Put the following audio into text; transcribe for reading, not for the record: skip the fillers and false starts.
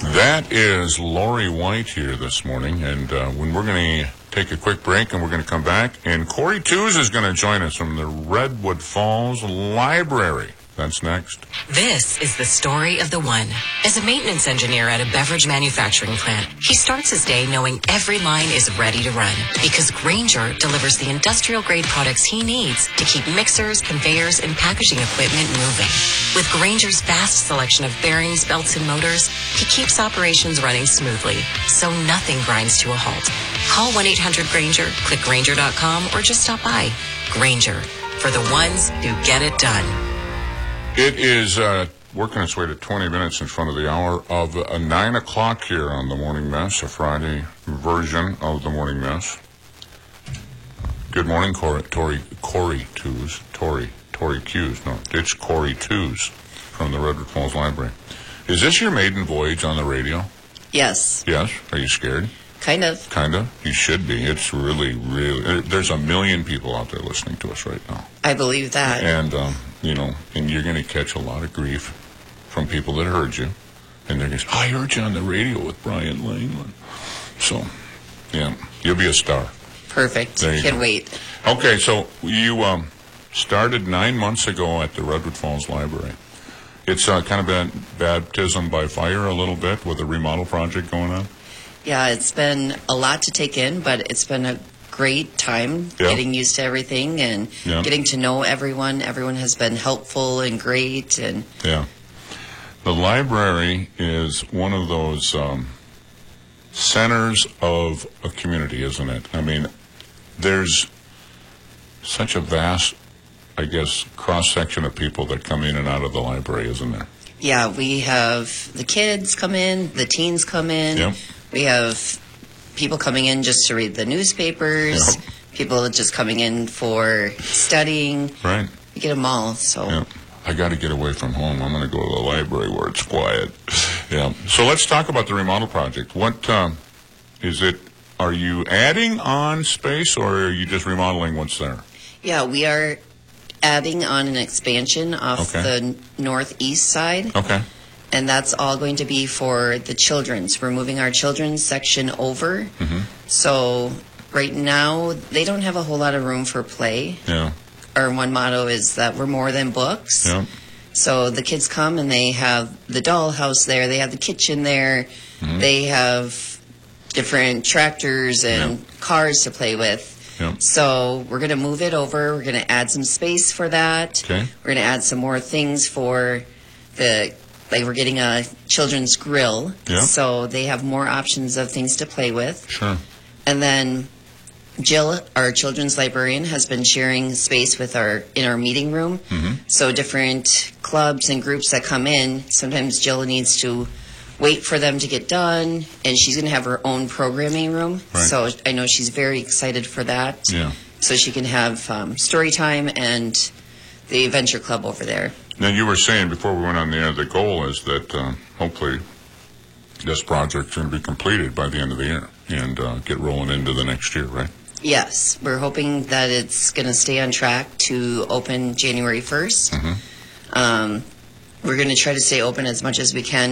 That is Lori White here this morning, and when we're going to take a quick break and we're going to come back, and Corey Tews is going to join us from the Redwood Falls Library. That's next. This is the story of the one. As a maintenance engineer at a beverage manufacturing plant, he starts his day knowing every line is ready to run because Grainger delivers the industrial-grade products he needs to keep mixers, conveyors, and packaging equipment moving. With Grainger's vast selection of bearings, belts, and motors, he keeps operations running smoothly, so nothing grinds to a halt. Call 1-800-GRAINGER, click Grainger.com, or just stop by. Grainger, for the ones who get it done. It is working its way to 20 minutes in front of the hour of 9 o'clock here on the Morning Mess, a Friday version of the Morning Mess. Good morning, Corey Tews. Tori Tews. No, it's Corey Tews from the Redwood Falls Library. Is this your maiden voyage on the radio? Yes. Yes? Are you scared? Kind of. Kind of? You should be. It's really, there's a million people out there listening to us right now. I believe that. And, and you're going to catch a lot of grief from people that heard you. And they're going to say, I heard you on the radio with Brian Langland. So, yeah, you'll be a star. Perfect. Can't wait. Okay, so you started 9 months ago at the Redwood Falls Library. It's kind of been baptism by fire a little bit with a remodel project going on. Yeah, it's been a lot to take in, but it's been a great time getting used to everything and getting to know everyone. Everyone has been helpful and great. And yeah. The library is one of those centers of a community, isn't it? I mean, there's such a vast, I guess, cross-section of people that come in and out of the library, isn't there? Yeah, we have the kids come in, the teens come in. Yep. We have people coming in just to read the newspapers, people just coming in for studying. Right. You get them all, so. Yeah. I got to get away from home. I'm going to go to the library where it's quiet. Yeah. So let's talk about the remodel project. What is it? Are you adding on space, or are you just remodeling what's there? Yeah, we are adding on an expansion off the northeast side. Okay. And that's all going to be for the children's. We're moving our children's section over. Mm-hmm. So right now, they don't have a whole lot of room for play. Yeah. Our one motto is that we're more than books. Yeah. So the kids come and they have the dollhouse there. They have the kitchen there. Mm-hmm. They have different tractors and cars to play with. Yeah. So we're going to move it over. We're going to add some space for that. Okay. We're going to add some more things for we're getting a children's grill. Yeah. So they have more options of things to play with. Sure. And then Jill, our children's librarian, has been sharing space with in our meeting room. Mm-hmm. So different clubs and groups that come in, sometimes Jill needs to wait for them to get done, and she's going to have her own programming room. Right. So I know she's very excited for that. Yeah. So she can have story time and the adventure club over there. Now, you were saying before we went on the air, the goal is that hopefully this project's going to be completed by the end of the year and get rolling into the next year, right? Yes. We're hoping that it's going to stay on track to open January 1st. Mm-hmm. We're going to try to stay open as much as we can